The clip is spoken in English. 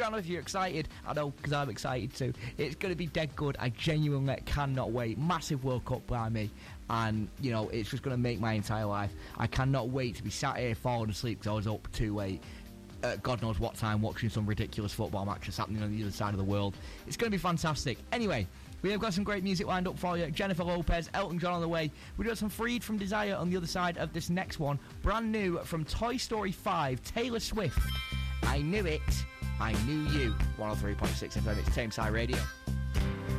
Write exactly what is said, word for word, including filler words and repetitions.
down if you're excited. I know, because I'm excited too. It's going to be dead good. I genuinely cannot wait. Massive World Cup by me. And, you know, it's just going to make my entire life. I cannot wait to be sat here falling asleep because I was up too late. Uh, God knows what time, watching some ridiculous football matches happening on the other side of the world. It's going to be fantastic. Anyway, we have got some great music lined up for you. Jennifer Lopez, Elton John on the way. We've got some Freed from Desire on the other side of this next one. Brand new from Toy Story five, Taylor Swift. I Knew It, I Knew You. one oh three point six F M, it's Tameside Radio.